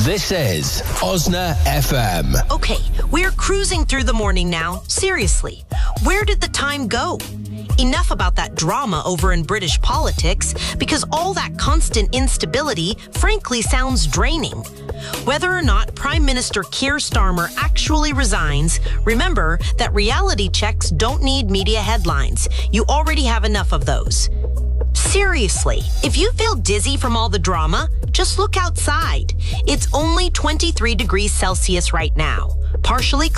This is Osna FM. Okay, we're cruising through the morning now. Seriously, where did the time go? Enough about that drama over in British politics, because all that constant instability frankly sounds draining. Whether or not Prime Minister Keir Starmer actually resigns, remember that reality checks don't need media headlines. You already have enough of those. Seriously, if you feel dizzy from all the drama, just look outside. It's only 23 degrees Celsius right now. Partially